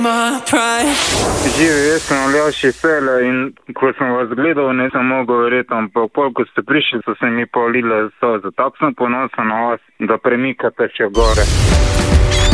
Živi, jaz sem Aljaž iz Celja in ko sem vas gledal, nisem mogel verjeti, ampak pol, ko ste prišli, so se mi polile solze. Tako sem ponosen na vas, da premikate še gore.